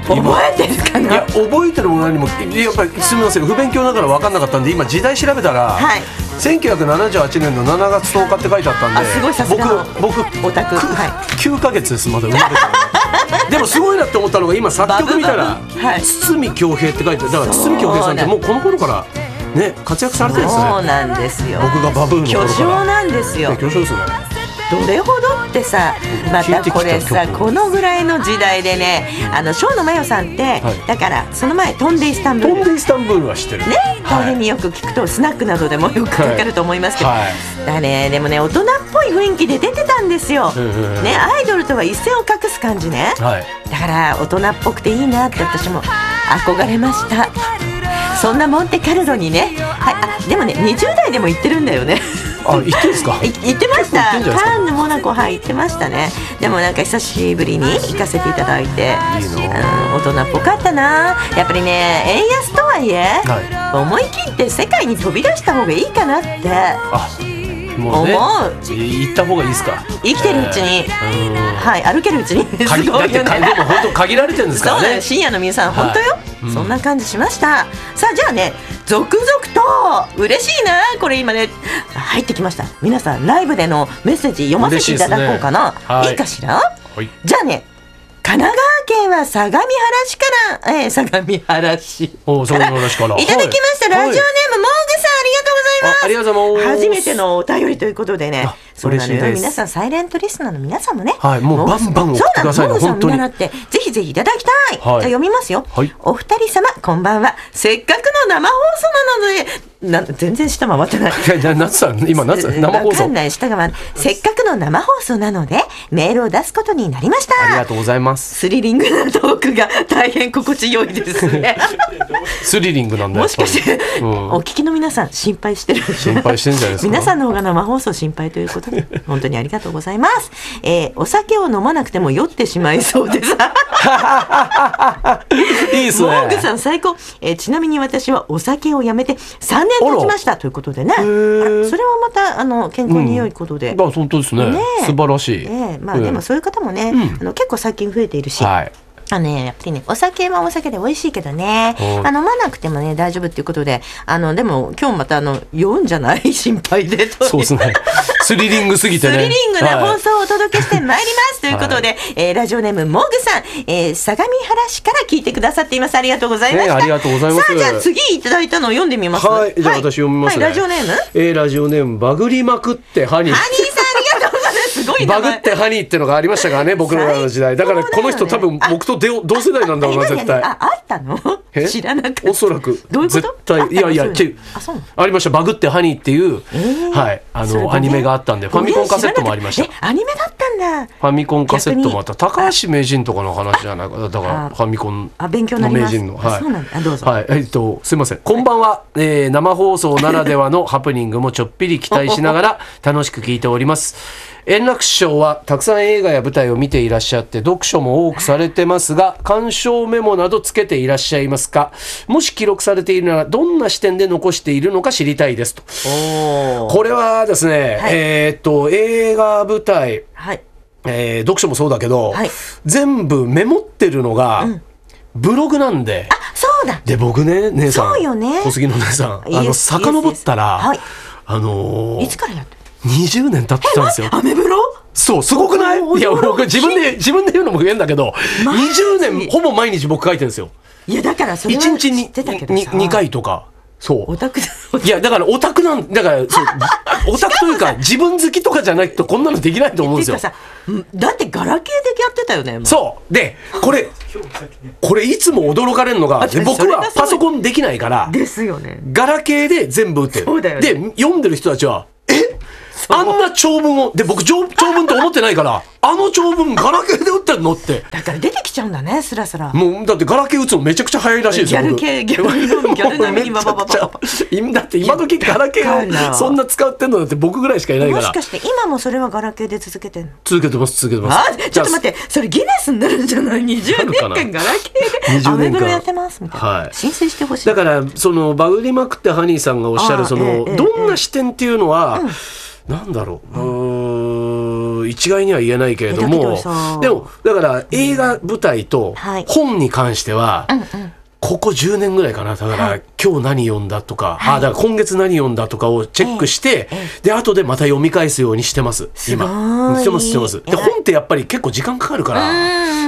覚えてるかな。 いや覚えてるも何もやっぱりすみません不勉強だから分かんなかったんで今時代調べたら、 はい、 1978年の7月10日って書いてあったんで、 すごいさすが僕オタク、 9ヶ月ですまだ生まれてからでもすごいなって思ったのが今作曲見たら堤恭平って書いてある。だから堤恭平さんってもうこの頃からね活躍されてるんですね。 そうなんですよ。 僕がバブーの頃から巨匠なんですよ。 巨匠ですね。 どれほどってさ、またこれさこのぐらいの時代でね、生野真代さんって、はい、だからその前飛んでイスタンブール、 飛んでイスタンブールは知ってるね。 この辺によく聞くとスナックなどでもよくかかると思いますけど、はい、だね、でもね大人っぽい雰囲気で出てたんですよ、ね、アイドルとは一線を画す感じね、はい、だから大人っぽくていいなって私も憧れました。そんなモンテカルロにね、はい、でもね20代でも行ってるんだよね。 行ってんですか。 行ってました。カンヌ、モナコ、はい、行ってましたね。でもなんか久しぶりに行かせていただいて、大人っぽかったな。やっぱりね円安とはいえ、はい、思い切って世界に飛び出した方がいいかなってもうね、 行った方がいいですか。 生きてるうちに、はい、歩けるうちにすごいよね。 でも本当限られてるんですからね。 そう深夜の皆さん本当よ、はい、そんな感じしました。さあじゃあね続々と嬉しいなこれ今ね入ってきました。皆さんライブでのメッセージ読ませていただこうかな、いいかしら、はい、じゃあね神奈川県は相模原市から、相模原市からいただきました、ラジオネーム、モーグさん、ありがとうございます。 ありがとうございます。 初めてのお便りということでね、そうなのよ。皆さんサイレントリスナーの皆さんもね、 はい、もうバンバン送ってくださいね。 本当に見習ってぜひぜひいただきたい、はい、じゃあ読みますよ、はい、お二人様こんばんは。せっかくの生放送なので全然下回ってない。 夏さん今夏生放送わかんない下がせっかくの生放送なのでメールを出すことになりました。 ありがとうございます。 スリリングなトークが大変心地よいですね。 スリリングなんだよ。 もしかして、お聞きの皆さん心配してる。 心配してんじゃないですか。 皆さんの方が生放送心配ということで本当にありがとうございます。お酒を飲まなくても酔ってしまいそうです。 いいですね。 モーグさん最高。ちなみに私はお酒をやめて3年経ちましたということでね。それはまた健康に良いことで、 本当ですね。素晴らしい。 まあでもそういう方もね、結構最近増えているし。はい、やっぱりねお酒はお酒で美味しいけどね、飲まなくてもね大丈夫っていうことで、でも今日また酔うんじゃない心配でと。 そうですね。スリリングすぎてね。 スリリングな放送をお届けしてまいります、ということで、ラジオネームモーグさん、相模原市から聞いてくださっています。ありがとうございました。 ありがとうございます。 さあじゃあ次いただいたのを読んでみます。 はい、じゃあ私読みますね。 ラジオネーム、 ラジオネームバグりまくってハニー。 ハニーさんありがとうございます。すごい名前。 バグってハニーってのがありましたからね、僕らの時代。だからこの人多分僕と同世代なんだろうな絶対。 あったの？知らなかった。 おそらく。 どういうこと？ 絶対いやありました。バグってハニーっていうはいアニメがあったんで、ファミコンカセットもありました。 アニメだったんだ。 ファミコンカセットもあった。高橋名人とかの話じゃないか。だからファミコンの名人の。 そうなんだ。どうぞ。 はい。すいません。こんばんは。生放送ならではのハプニングもちょっぴり期待しながら楽しく聞いております。円楽師匠はたくさん映画や舞台を見ていらっしゃって読書も多くされてますが、鑑賞メモなどつけていらっしゃいますか？もし記録されているならどんな視点で残しているのか知りたいですと。これはですね、はい、映画舞台、はい、読書もそうだけど、はい、全部メモってるのが、ブログなんで。 そうだ。 で僕ね、姉さん、 そうよね、 小杉の姉さん、遡ったら、はい、 いつからやって 20年経ってたんですよ。 アメブロ？ そう、すごくない？いや、僕自分で言うのも変だけど、20年ほぼ毎日僕書いてるんですよ。 いや、だからそれは知ってたけどさ、 1日に2回とか。そう。 オタクだ。 いや、だからオタクなんだからそうオタクというか自分好きとかじゃないとこんなのできないと思うんですよ。 だってガラケーでやってたよね。 そうでこれいつも驚かれるのが、僕はパソコンできないからですよね。 ガラケーで全部打ってる。 そうだよね。 で読んでる人たちはあんな長文をで僕長文と思ってないから長文ガラケーで打ってるのってだから出てきちゃうんだね、スラスラ。 もうだってガラケー打つのめちゃくちゃ早いらしいですよ。 ギャル並みにバババババ。 だって今時ガラケーをそんな使ってんのだって僕ぐらいしかいないから。 もしかして今もそれはガラケーで続けてんの？ 続けてます。ちょっと待って、それギネスになるんじゃない？20年間ガラケーでアメブロやってますみたいな、はい、申請してほしい。 だからそのバグりまくってハニーさんがおっしゃるそのどんな視点っていうのは、なんだろう、一一概には言えないけれども、でもだから映画舞台と本に関しては、ここ10年ぐらいかな。だから、今日何読んだとか、だから今月何読んだとかをチェックして、で後でまた読み返すようにしてます。今してます。で本ってやっぱり結構時間かかるから、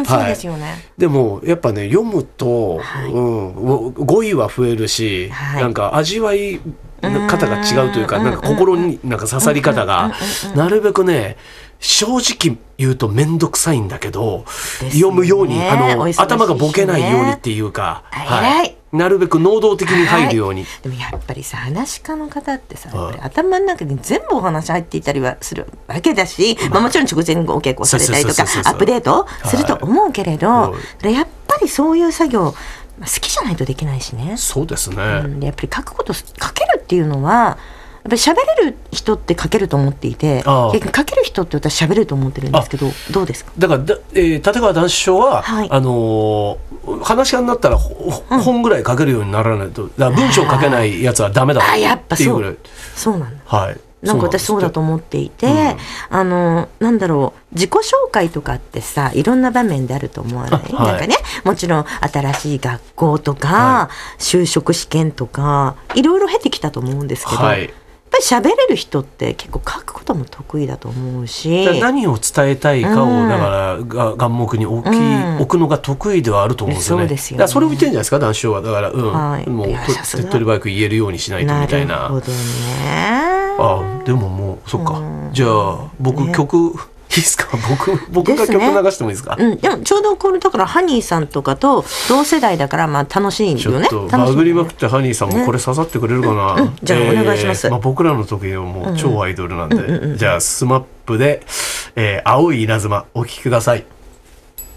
そうですよね。 でもやっぱね読むと、語彙は増えるし、なんか味わい方が違うというか、なんか心になんか刺さり方がなるべくね、正直言うと面倒くさいんだけど、読むように頭がボケないようにっていうか、なるべく能動的に入るように。 でもやっぱりさ、話し家の方ってさ、やっぱり頭の中に全部お話入っていたりはするわけだし、もちろん直前にお稽古されたりとかアップデートすると思うけれど、やっぱりそういう作業好きじゃないとできないしね。 そうですね、 やっぱり書けるっていうのはやっぱり喋れる人って書けると思っていて、書ける人って私喋れると思ってるんですけど、どうですか？ だから立川談志師匠は、話し家になったら本ぐらい書けるようにならないと、だから文章書けないやつはダメだっていうぐらい。 そうなんだ。なんか私そうだと思っていて、なんだろう、自己紹介とかってさ、いろんな場面であると思わない？なんかね、もちろん新しい学校とか、就職試験とかいろいろ経てきたと思うんですけど、やっぱり喋れる人って結構書くことも得意だと思うし、 何を伝えたいかをだから眼目に置くのが得意ではあると思うんですよね。そうですよね。それを言ってるんじゃないですか、談志師匠は。だからもう手っ取り早く言えるようにしないとみたいな。 なるほどね。 でももうそっか、じゃあ僕曲いいですか？僕が曲流してもいいですか？ でもちょうどこれだからハニーさんとかと同世代だから、まあ楽しいよね。 ちょっとバグりまくってハニーさんもこれ刺さってくれるかな？ じゃあお願いします。 僕らの時はもう超アイドルなんで、じゃあスマップで、青い稲妻お聴きください。